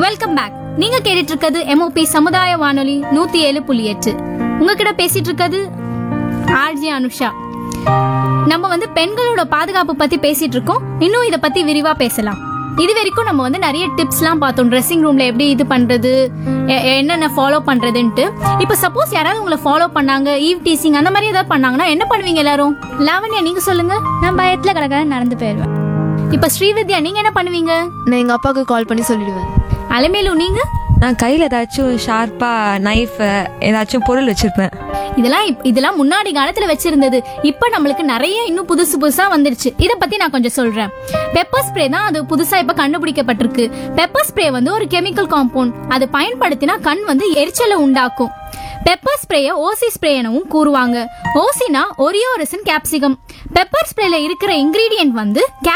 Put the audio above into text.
Welcome back. நீங்க கேட்டுட்டு இருக்கிறது எம்ஓபி சமுதாய வானொலி 107.8. உங்ககிட்ட பேசிட்டு இருக்கிறது ஆர்ஜி அனுஷா. நம்ம பெண்களோட பாதுகாப்பு பத்தி பேசிட்டு இருக்கோம். இன்னும் இத பத்தி விரிவா பேசலாம். இது வரைக்கும் நம்ம நிறைய டிப்ஸ்லாம் பார்த்தோம். ட்ரெஸ்ஸிங் ரூம்ல எப்படி இது பண்றது, என்னென்ன ஃபாலோ பண்றதுன்ட்டு. இப்ப சப்போஸ் யாராவது உங்களை ஃபாலோ பண்ணாங்க, ஈவ் டீசிங் அந்த மாதிரி ஏதாவது பண்ணாங்கன்னா என்ன பண்ணுவீங்க எல்லாரும்? லாவண்யா நீங்க சொல்லுங்க. நான் பயத்துல கடற்கரை நடந்து போயிடுவேன். இப்ப ஸ்ரீவித்யா நீங்க என்ன பண்ணுவீங்க? நான் எங்கள் அப்பாவுக்கு கால் பண்ணி சொல்லிடுவேன். அலமேலு நீங்க? நான் கையில் ஏதாச்சும் ஷார்ப்பாக நைஃப் ஏதாச்சும் பொருள் வச்சுருப்பேன். இதெல்லாம் முன்னாடி காலத்துல வச்சிருந்தது. இப்ப நம்மளுக்கு நிறைய இன்னும் புதுசு புதுசா வந்துருச்சு. இத பத்தி நான் கொஞ்சம் சொல்றேன். பெப்பர் ஸ்ப்ரே தான் அது புதுசா இப்ப கண்டுபிடிக்கப்பட்டிருக்கு. பெப்பர் ஸ்ப்ரே ஒரு கெமிக்கல் காம்பவுண்ட். அது பயன்படுத்தினா கண் எரிச்சலை உண்டாக்கும். பெப்பர் ஸ்ப்ரேய ஓசி ஸ்ப்ரே எனவும் கூறுவாங்க. ஓசினா ஒரியோரசின் கேப்சிகம். பெப்பர் ஸ்ப்ரேல இருக்கிற இன்கிரீடியன்ட்